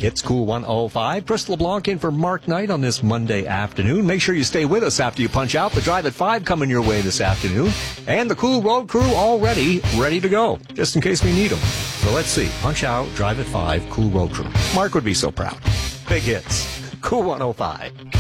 Hits Cool 105. Chris LeBlanc in for Mark Knight on this Monday afternoon. Make sure you stay with us after you punch out. The Drive at 5 coming your way this afternoon. And the Cool Road Crew already ready to go, just in case we need them. So let's see. Punch out, Drive at 5, Cool Road Crew. Mark would be so proud. Big hits. Cool 105.